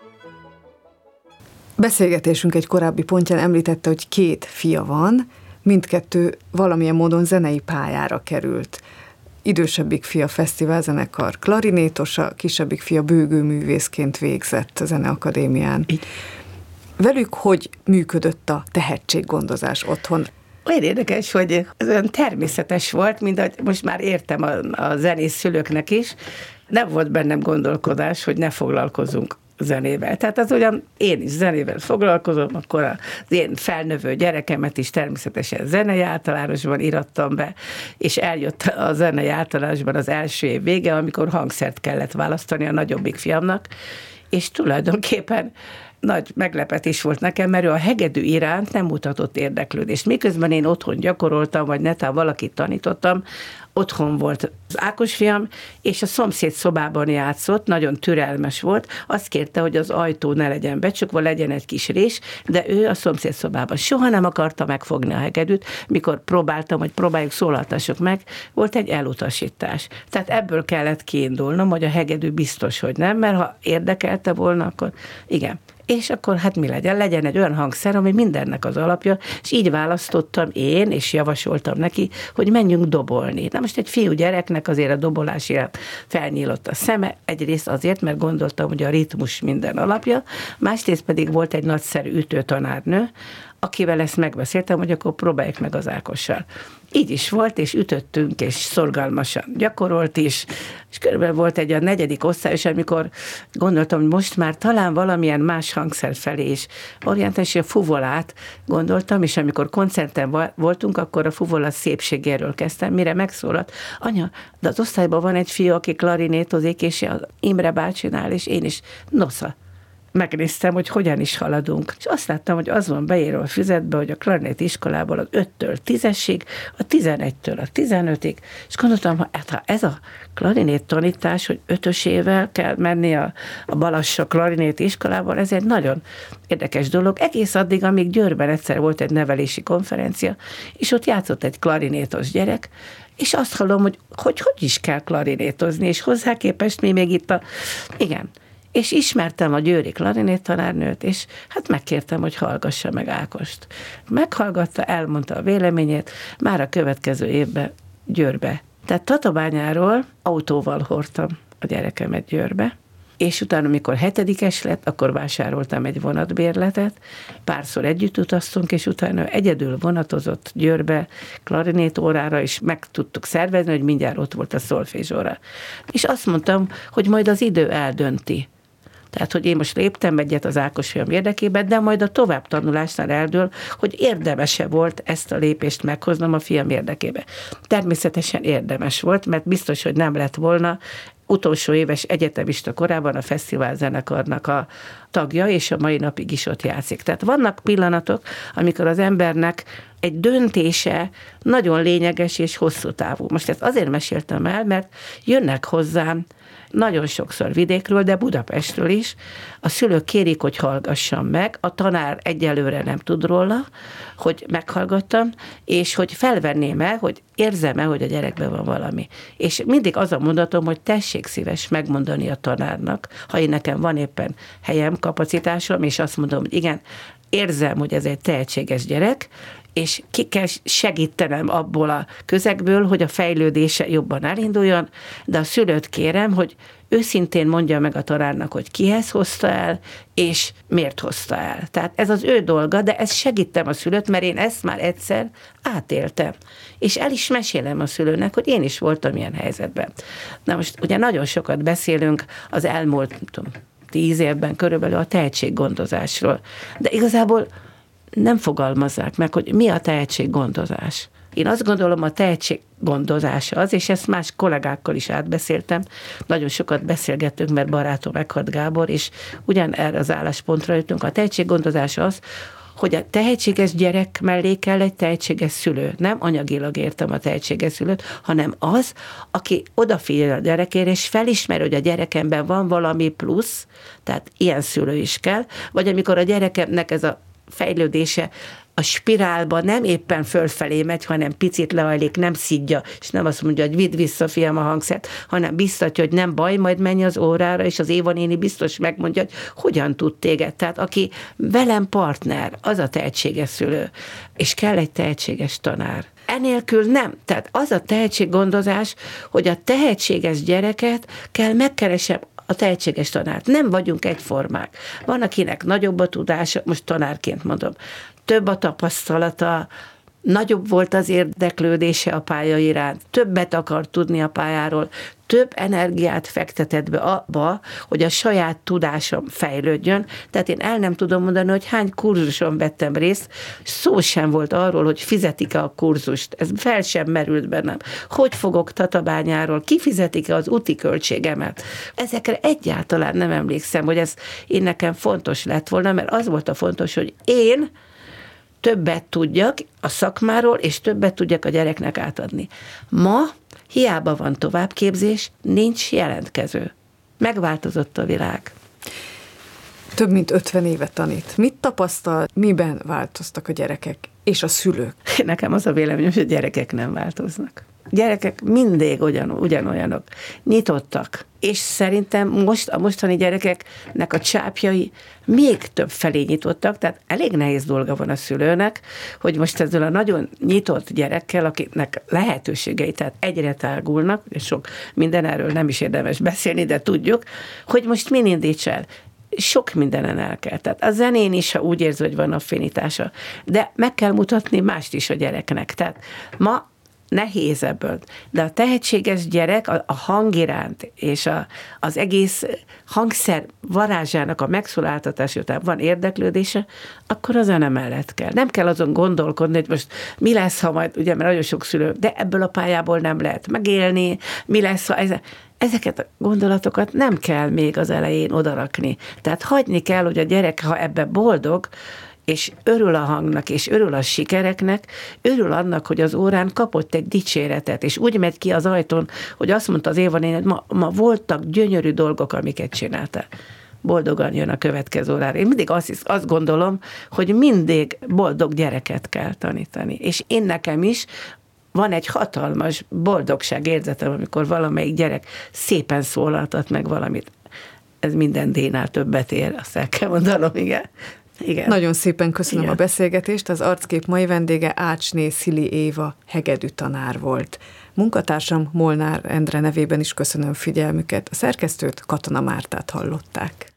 Beszélgetésünk egy korábbi pontján említette, hogy 2 fia van, mindkettő valamilyen módon zenei pályára került. Idősebbik fia fesztiválzenekar klarinétosa, kisebbik fia bőgőművészként végzett a Zeneakadémián. Velük hogy működött a tehetséggondozás otthon? Olyan érdekes, hogy ez olyan természetes volt, mint ahogy most már értem a zenész szülőknek is. Nem volt bennem gondolkodás, hogy ne foglalkozunk zenével. Tehát az olyan, én is zenével foglalkozom, akkor az én felnövő gyerekemet is természetesen zenei általánosban irattam be, és eljött a zenei általánosban az első év vége, amikor hangszert kellett választani a nagyobbik fiamnak, és tulajdonképpen nagy meglepetés volt nekem, mert ő a hegedű iránt nem mutatott érdeklődést. Miközben én otthon gyakoroltam, vagy netán valakit tanítottam, otthon volt az Ákos fiam, és a szomszéd szobában játszott, nagyon türelmes volt, azt kérte, hogy az ajtó ne legyen becsukva, legyen egy kis rés, de ő a szomszéd szobában soha nem akarta megfogni a hegedűt, mikor próbáltam, hogy próbáljuk, szólaltassuk meg, volt egy elutasítás. Tehát ebből kellett kiindulnom, hogy a hegedű biztos, hogy nem, mert ha érdekelte volna, akkor igen. És akkor hát mi legyen egy olyan hangszer, ami mindennek az alapja, és így választottam én, és javasoltam neki, hogy menjünk dobolni. Na most egy fiú gyereknek azért a dobolásira felnyílott a szeme, egyrészt azért, mert gondoltam, hogy a ritmus minden alapja, másrészt pedig volt egy nagyszerű ütőtanárnő, akivel ezt megbeszéltem, hogy akkor próbáljuk meg az Ákossal. Így is volt, és ütöttünk, és szorgalmasan gyakorolt is, és körülbelül volt egy a 4. osztályos, amikor gondoltam, hogy most már talán valamilyen más hangszer felé is orientálni, és a fuvolát gondoltam, és amikor koncerten voltunk, akkor a fuvola szépségéről kezdtem, mire megszólalt, anya, de az osztályban van egy fiú, aki klarinétozik, és az Imre bácsinál, és én is, nosza. Megnéztem, hogy hogyan is haladunk. És azt láttam, hogy az van beírva a füzetbe, hogy a klarinét iskolából az 5-től 10-esig, a 11-től a 15-ig, és gondoltam, ha ez a klarinét tanítás, hogy 5-ösével kell menni a Balassa klarinét iskolában, ez egy nagyon érdekes dolog. Egész addig, amíg Győrben egyszer volt egy nevelési konferencia, és ott játszott egy klarinétos gyerek, és azt hallom, hogy is kell klarinétozni, és hozzá képest mi még itt igen. És ismertem a győri klarinét tanárnőt, és hát megkértem, hogy hallgassa meg Ákost. Meghallgatta, elmondta a véleményét, már a következő évben Győrbe. Tehát Tatabányáról autóval hordtam a gyerekemet Győrbe, és utána, amikor 7-es lett, akkor vásároltam egy vonatbérletet, párszor együtt utaztunk, és utána egyedül vonatozott Győrbe klarinét órára, és meg tudtuk szervezni, hogy mindjárt ott volt a szolfézs óra. És azt mondtam, hogy majd az idő eldönti. Tehát, hogy én most léptem egyet az Ákos fiam érdekében, de majd a tovább tanulásnál eldől, hogy érdemese volt ezt a lépést meghoznom a fiam érdekében. Természetesen érdemes volt, mert biztos, hogy nem lett volna utolsó éves egyetemista korában a fesztiválzenekarnak a tagja, és a mai napig is ott játszik. Tehát vannak pillanatok, amikor az embernek egy döntése nagyon lényeges és hosszú távú. Most ezt azért meséltem el, mert jönnek hozzám nagyon sokszor vidékről, de Budapestről is. A szülők kérik, hogy hallgassam meg, a tanár egyelőre nem tud róla, hogy meghallgattam, és hogy felvenném-e, hogy érzem-e, hogy a gyerekben van valami. És mindig az a mondatom, hogy tessék szíves megmondani a tanárnak, ha én nekem van éppen helyem, kapacitásom, és azt mondom, hogy igen, érzem, hogy ez egy tehetséges gyerek, és ki kell segítenem abból a közegből, hogy a fejlődése jobban elinduljon, de a szülőt kérem, hogy őszintén mondja meg a tanárnak, hogy kihez hozta el, és miért hozta el. Tehát ez az ő dolga, de ezt segítem a szülőt, mert én ezt már egyszer átéltem. És el is mesélem a szülőnek, hogy én is voltam ilyen helyzetben. Na most ugye nagyon sokat beszélünk az elmúlt 10 évben körülbelül a tehetséggondozásról, de igazából nem fogalmazzák meg, hogy mi a tehetséggondozás. Én azt gondolom, a tehetséggondozás az, és ezt más kollégákkal is átbeszéltem, nagyon sokat beszélgettünk, mert barátom Ekhard Gábor, és ugyan erre az álláspontra jutunk. A tehetséggondozás az, hogy a tehetséges gyerek mellé kell egy tehetséges szülő. Nem anyagilag értem a tehetséges szülőt, hanem az, aki odafigyel a gyerekére, és felismer, hogy a gyerekemben van valami plusz, tehát ilyen szülő is kell, vagy amikor a gyerekemnek ez a fejlődése a spirálba nem éppen fölfelé megy, hanem picit lehajlik, nem szidja, és nem azt mondja, hogy vidd vissza, fiam, a hangszert, hanem biztatja, hogy nem baj, majd menj az órára, és az Éva néni biztos megmondja, hogy hogyan tud téged. Tehát aki velem partner, az a tehetséges szülő, és kell egy tehetséges tanár. Enélkül nem. Tehát az a tehetséggondozás, hogy a tehetséges gyereket kell megkeresem a tehetséges tanárt. Nem vagyunk egyformák. Van, akinek nagyobb a tudása, most tanárként mondom, több a tapasztalata, nagyobb volt az érdeklődése a pálya iránt, többet akar tudni a pályáról, több energiát fektetett be abba, hogy a saját tudásom fejlődjön. Tehát én el nem tudom mondani, hogy hány kurzuson vettem részt, szó sem volt arról, hogy fizetik-e a kurzust. Ez fel sem merült bennem. Hogy fogok Tatabányáról, kifizetik-e az úti költségemet? Ezekre egyáltalán nem emlékszem, hogy ez én nekem fontos lett volna, mert az volt a fontos, hogy én többet tudjak a szakmáról, és többet tudjak a gyereknek átadni. Ma hiába van továbbképzés, nincs jelentkező. Megváltozott a világ. Több mint 50 éve tanít. Mit tapasztal, miben változtak a gyerekek és a szülők? Nekem az a véleményem, hogy a gyerekek nem változnak. Gyerekek mindig ugyanolyanok, nyitottak. És szerintem a mostani gyerekeknek a csápjai még több felé nyitottak, tehát elég nehéz dolga van a szülőnek, hogy most ezzel a nagyon nyitott gyerekkel, akiknek lehetőségei, tehát egyre tágulnak, és sok minden erről nem is érdemes beszélni, de tudjuk, hogy most min indíts el. Sok mindenen el kell. Tehát a zenén is, ha úgy érzi, hogy van affinitása, de meg kell mutatni mást is a gyereknek. Tehát ma nehéz ebből. De a tehetséges gyerek a hang iránt és az egész hangszer varázsának a megszólaltatása után van érdeklődése, akkor a zene mellett kell. Nem kell azon gondolkodni, hogy most mi lesz, ha majd, ugye, mert nagyon sok szülő, de ebből a pályából nem lehet megélni, mi lesz, ha ezeket a gondolatokat nem kell még az elején odarakni. Tehát hagyni kell, hogy a gyerek, ha ebben boldog, és örül a hangnak, és örül a sikereknek, örül annak, hogy az órán kapott egy dicséretet, és úgy megy ki az ajtón, hogy azt mondta az Éva néni, hogy ma voltak gyönyörű dolgok, amiket csináltál. Boldogan jön a következő órára. Én mindig azt gondolom, hogy mindig boldog gyereket kell tanítani. És én nekem is van egy hatalmas boldogság érzetem, amikor valamelyik gyerek szépen szólaltat meg valamit. Ez minden D-nál többet ér, azt el kell mondanom, igen. Igen. Nagyon szépen köszönöm a beszélgetést. Az Arckép mai vendége Ácsné Szili Éva hegedű tanár volt. Munkatársam Molnár Endre nevében is köszönöm figyelmüket. A szerkesztőt, Katona Mártát hallották.